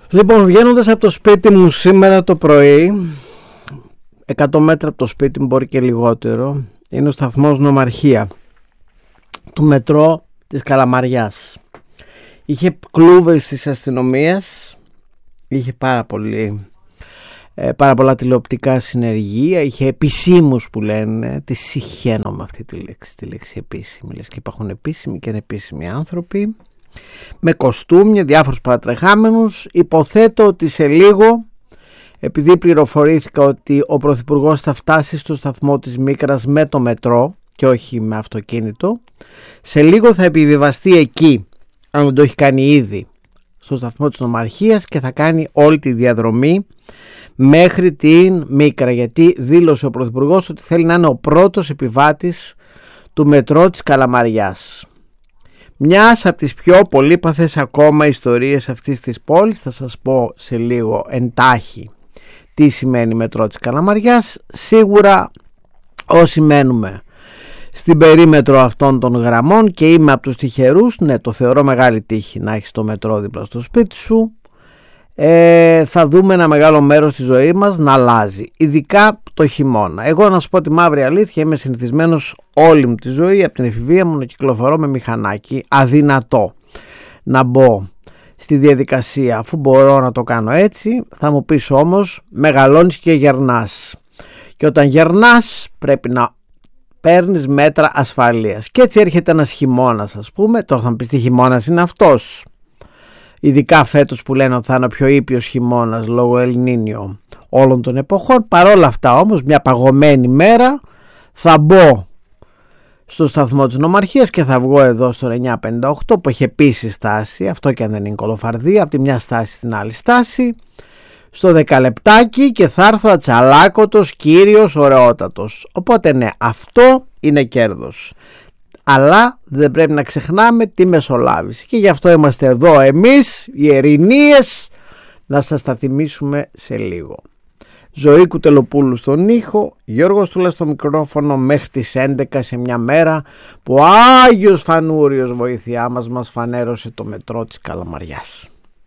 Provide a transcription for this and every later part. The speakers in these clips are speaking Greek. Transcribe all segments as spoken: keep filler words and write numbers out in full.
Λοιπόν, βγαίνοντας από το σπίτι μου σήμερα το πρωί, εκατό μέτρα από το σπίτι μου, μπορεί και λιγότερο, είναι ο σταθμός Νομαρχία του μετρό της Καλαμαριάς. Είχε κλούβες της αστυνομίας, είχε πάρα πολύ, ε, πάρα πολλά τηλεοπτικά συνεργεία, είχε επισήμους που λένε, τη συχαίνω με αυτή τη λέξη, τη λέξη επίσημη, λες και υπάρχουν επίσημοι και ανεπίσημοι άνθρωποι, με κοστούμια, διάφορους παρατρεχάμενους. Υποθέτω ότι σε λίγο, επειδή πληροφορήθηκα ότι ο Πρωθυπουργός θα φτάσει στο σταθμό της Μίκρας με το μετρό και όχι με αυτοκίνητο, σε λίγο θα επιβιβαστεί εκεί, αν δεν το έχει κάνει ήδη, στο σταθμό της Νομαρχίας, και θα κάνει όλη τη διαδρομή μέχρι την Μίκρα, γιατί δήλωσε ο Πρωθυπουργός ότι θέλει να είναι ο πρώτος επιβάτης του μετρό της Καλαμαριάς. Μιας από τις πιο πολύπαθες ακόμα ιστορίες αυτής της πόλης, θα σας πω σε λίγο εντάχει τι σημαίνει μετρό της Καλαμαριάς. Σίγουρα όσοι μένουμε στην περίμετρο αυτών των γραμμών και είμαι από τους τυχερούς, ναι, το θεωρώ μεγάλη τύχη να έχεις το μετρό δίπλα στο σπίτι σου, ε, θα δούμε ένα μεγάλο μέρος της ζωής μας να αλλάζει, ειδικά το χειμώνα. Εγώ, να σου πω τη μαύρη αλήθεια, είμαι συνηθισμένος όλη μου τη ζωή από την εφηβεία μου να κυκλοφορώ με μηχανάκι. Αδυνατό να μπω στη διαδικασία αφού μπορώ να το κάνω έτσι. Θα μου πεις όμως, μεγαλώνεις και γερνάς, και όταν γερνάς πρέπει να παίρνεις μέτρα ασφαλείας, και έτσι έρχεται ένας χειμώνας, ας πούμε. Τώρα θα μου πεις τι χειμώνας είναι αυτός, ειδικά φέτος που λένε ότι θα είναι ο πιο ήπιος χειμώνας λόγω Ελνίνιο όλων των εποχών. Παρόλα αυτά όμως, μια παγωμένη μέρα θα μπω στο σταθμό της Νομαρχίας και θα βγω εδώ στο εννιά πενήντα οκτώ, που έχει επίσης στάση, αυτό και αν δεν είναι κολοφαρδία, από τη μια στάση στην άλλη στάση, στο δεκαλεπτάκι, και θα έρθω ατσαλάκωτος, κύριος, ωραιότατος. Οπότε ναι, αυτό είναι κέρδος. Αλλά δεν πρέπει να ξεχνάμε τη μεσολάβηση, και γι' αυτό είμαστε εδώ εμείς οι Ερηνίες, να σας τα θυμίσουμε σε λίγο. Ζωή Κουτελοπούλου στον ήχο, Γιώργος Τούλας στο μικρόφωνο, μέχρι τις έντεκα, σε μια μέρα που ο Άγιος Φανούριος, βοήθειά μας, μας φανέρωσε το μετρό της Καλαμαριάς.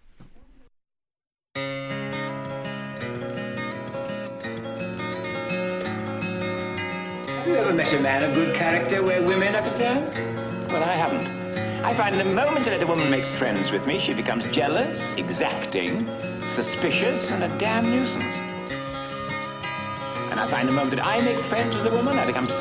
Have you ever met a man of good character where women are concerned? Well, I haven't. I find the moment that a woman makes friends with me, she becomes jealous, exacting, suspicious, and a damn nuisance. And I find the moment that I make friends with a woman, I become